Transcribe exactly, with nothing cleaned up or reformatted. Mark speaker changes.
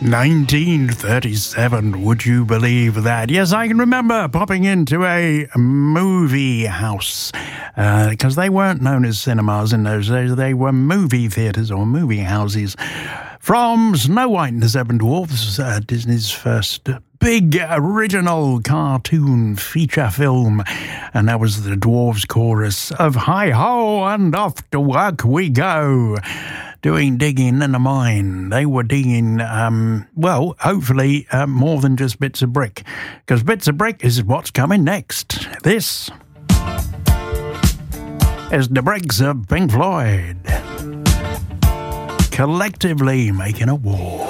Speaker 1: nineteen thirty-seven, would you believe that? Yes, I can remember popping into a movie house because uh, they weren't known as cinemas in those days. They were movie theatres or movie houses. From Snow White and the Seven Dwarfs, uh, Disney's first big original cartoon feature film, and that was the Dwarves chorus of Hi-Ho and Off to Work We Go. Doing digging in a mine. They were digging, um, well, hopefully uh, more than just bits of brick, because bits of brick is what's coming next. This is the Bricks of Pink Floyd, collectively making a wall.